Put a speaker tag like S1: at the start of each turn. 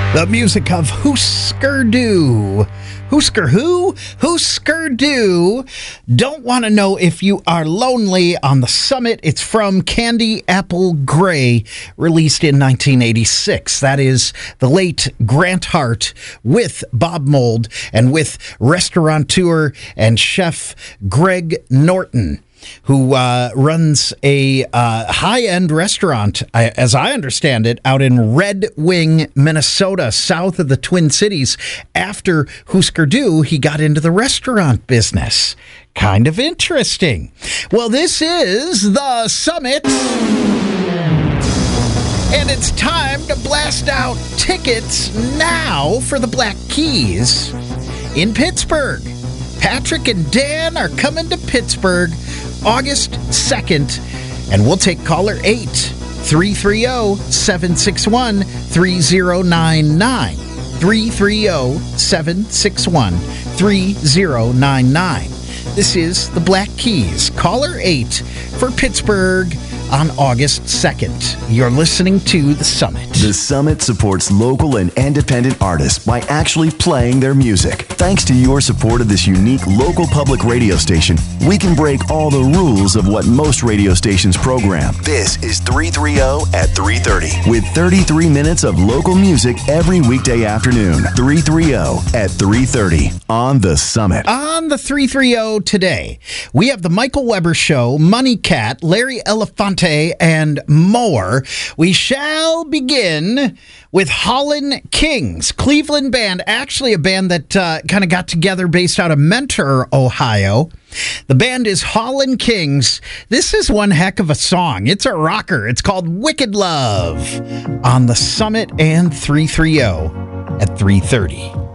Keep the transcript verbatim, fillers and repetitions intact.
S1: The music of Husker Du. Husker who? Husker Du. Don't want to know if you are lonely on the Summit. It's from Candy Apple Grey, released in nineteen eighty-six. That is the late Grant Hart with Bob Mould and with restaurateur and chef Greg Norton, who uh, runs a uh, high-end restaurant, I, as I understand it, out in Red Wing, Minnesota, south of the Twin Cities. After Husker Du, he got into the restaurant business. Kind of interesting. Well, this is the Summit, and it's time to blast out tickets now for the Black Keys in Pittsburgh. Patrick and Dan are coming to Pittsburgh August second, and we'll take caller eight, three three zero, seven six one, three zero nine nine, three three zero, seven six one, three zero nine nine. This is the Black Keys. Caller eight for Pittsburgh on August second. You're listening to The Summit.
S2: The Summit supports local and independent artists by actually playing their music. Thanks to your support of this unique local public radio station, we can break all the rules of what most radio stations program. This is three thirty at three thirty, with thirty-three minutes of local music every weekday afternoon. three thirty at three thirty on The Summit.
S1: On the three thirty today, we have the Michael Weber Show, Money Cat, Larry Elefante, and more. We shall begin with Holland Kings, Cleveland band, actually a band that uh, kind of got together based out of Mentor, Ohio. The band is Holland Kings. This is one heck of a song. It's a rocker. It's called Wicked Love on the Summit and three thirty at three thirty.